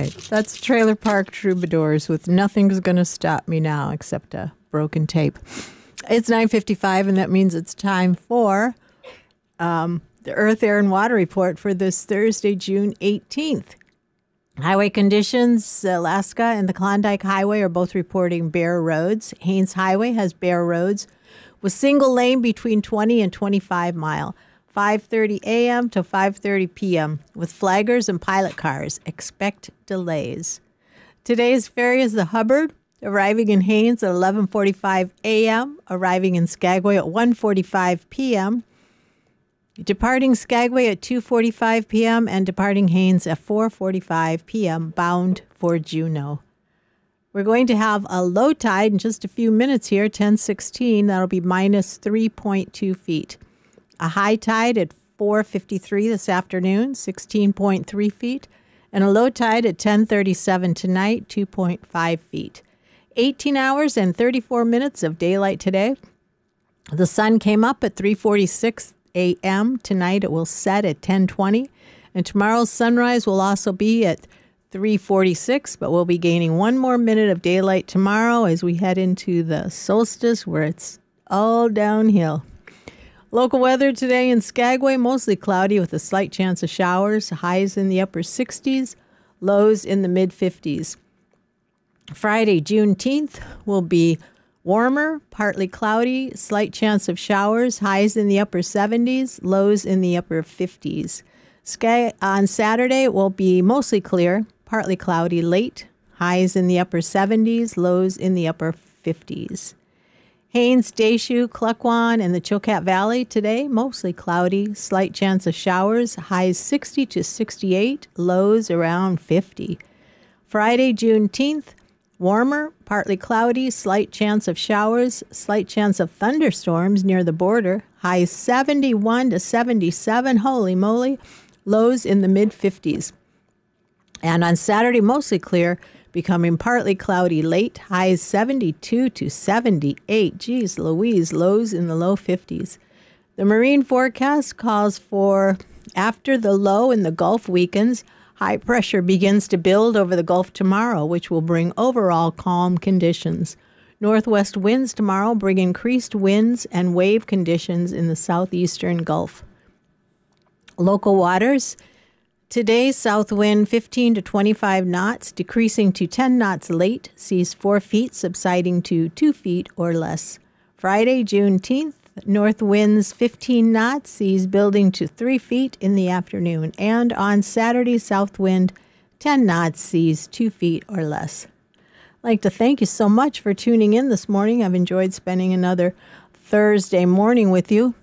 right. That's Trailer Park Troubadours with Nothing's Gonna Stop Me Now except a broken tape. It's 9:55, and that means it's time for the Earth, Air, and Water Report for this Thursday, June 18th. Highway conditions, Alaska and the Klondike Highway are both reporting bare roads. Haines Highway has bare roads with single lane between 20 and 25 mile. 5:30 a.m. to 5:30 p.m. with flaggers and pilot cars. Expect delays. Today's ferry is the Hubbard, arriving in Haines at 11:45 a.m., arriving in Skagway at 1:45 p.m., departing Skagway at 2:45 p.m., and departing Haines at 4:45 p.m., bound for Juneau. We're going to have a low tide in just a few minutes here, 10:16. That'll be minus 3.2 feet. A high tide at 4:53 this afternoon, 16.3 feet. And a low tide at 10:37 tonight, 2.5 feet. 18 hours and 34 minutes of daylight today. The sun came up at 3:46 a.m. Tonight it will set at 10:20. And tomorrow's sunrise will also be at 3:46, but we'll be gaining one more minute of daylight tomorrow as we head into the solstice where it's all downhill. Local weather today in Skagway, mostly cloudy with a slight chance of showers, highs in the upper 60s, lows in the mid-50s. Friday, Juneteenth, will be warmer, partly cloudy, slight chance of showers, highs in the upper 70s, lows in the upper 50s. On Saturday, it will be mostly clear, partly cloudy late, highs in the upper 70s, lows in the upper 50s. Haines, Deschutes, Klukwan, and the Chilkat Valley today, mostly cloudy, slight chance of showers, highs 60 to 68, lows around 50. Friday, Juneteenth, warmer, partly cloudy, slight chance of showers, slight chance of thunderstorms near the border, highs 71 to 77, holy moly, lows in the mid-50s. And on Saturday, mostly clear, becoming partly cloudy late, highs 72 to 78. Geez Louise, lows in the low 50s. The marine forecast calls for, after the low in the Gulf weakens, high pressure begins to build over the Gulf tomorrow, which will bring overall calm conditions. Northwest winds tomorrow bring increased winds and wave conditions in the southeastern Gulf. Local waters. Today, south wind 15 to 25 knots, decreasing to 10 knots late, seas 4 feet, subsiding to 2 feet or less. Friday, Juneteenth, north winds 15 knots, seas building to 3 feet in the afternoon. And on Saturday, south wind 10 knots, seas 2 feet or less. I'd like to thank you so much for tuning in this morning. I've enjoyed spending another Thursday morning with you.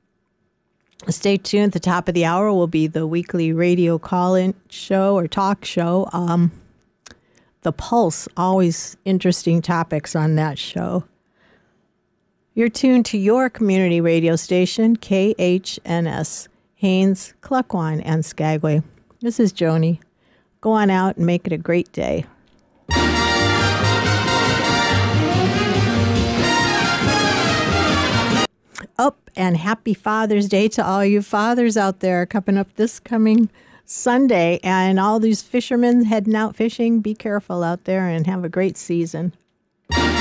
Stay tuned. At the top of the hour will be the weekly radio call-in show or talk show. The Pulse, always interesting topics on that show. You're tuned to your community radio station, KHNS, Haines, Klukwan, and Skagway. This is Joni. Go on out and make it a great day. And happy Father's Day to all you fathers out there coming up this coming Sunday. And all these fishermen heading out fishing, be careful out there and have a great season.